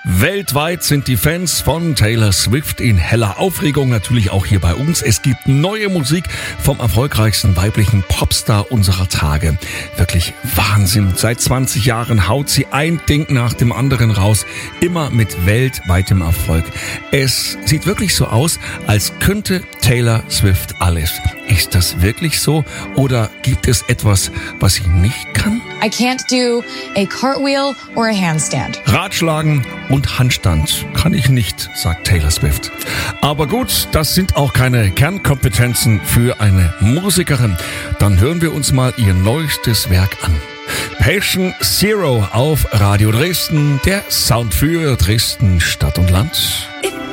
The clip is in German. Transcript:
Weltweit sind die Fans von Taylor Swift in heller Aufregung, natürlich auch hier bei uns. Es gibt neue Musik vom erfolgreichsten weiblichen Popstar unserer Tage. Wirklich Wahnsinn. Seit 20 Jahren haut sie ein Ding nach dem anderen raus, immer mit weltweitem Erfolg. Es sieht wirklich so aus, als könnte Taylor Swift alles. Ist das wirklich so oder gibt es etwas, was sie nicht kann? I can't do a cartwheel or a handstand. Ratschlagen und Handstand kann ich nicht, sagt Taylor Swift. Aber gut, das sind auch keine Kernkompetenzen für eine Musikerin. Dann hören wir uns mal ihr neuestes Werk an. Patient Zero auf Radio Dresden, der Sound für Dresden Stadt und Land.